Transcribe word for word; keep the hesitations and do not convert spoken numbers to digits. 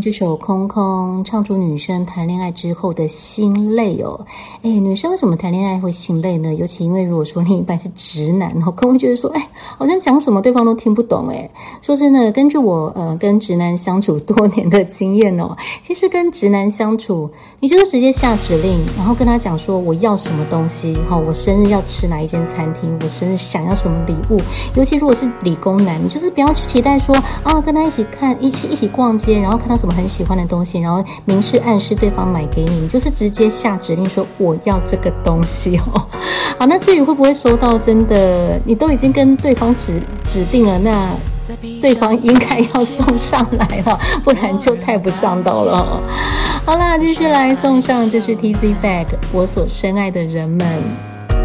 这首《空空》唱出女生谈恋爱之后的心累哦。哎，女生为什么谈恋爱会心累呢？尤其因为如果说另一半是直男哦，可能会觉得说，哎，好像讲什么对方都听不懂哎。说真的，根据我呃跟直男相处多年的经验哦，其实跟直男相处，你就是直接下指令，然后跟他讲说我要什么东西，哈、哦，我生日要吃哪一间餐厅，我生日想要什么礼物。尤其如果是理工男，你就是不要去期待说啊，跟他一起看一起一起逛街，然后看到什么很喜欢的东西，然后明示暗示对方买给你，你就是直接下指令说我要这个东西哦。好，那至于会不会收到，真的你都已经跟对方指指定了，那对方应该要送上来了，不然就太不上道了哦。好啦，继续来送上，这是 T C Bag 我所深爱的人们。